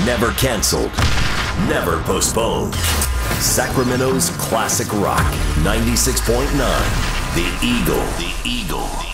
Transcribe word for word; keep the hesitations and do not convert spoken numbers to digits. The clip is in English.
Never canceled, never postponed. Sacramento's classic rock, ninety-six point nine. The Eagle. The Eagle.